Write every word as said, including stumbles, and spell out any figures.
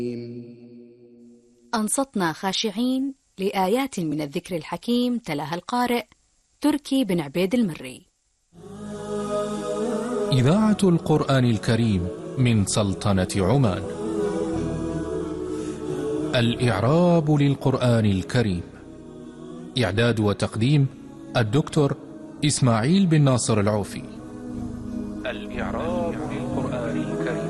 أنصتنا خاشعين لآيات من الذكر الحكيم تلاها القارئ تركي بن عبيد المري. إذاعة القرآن الكريم من سلطنة عمان. الإعراب للقرآن الكريم. إعداد وتقديم الدكتور إسماعيل بن ناصر العوفي. الإعراب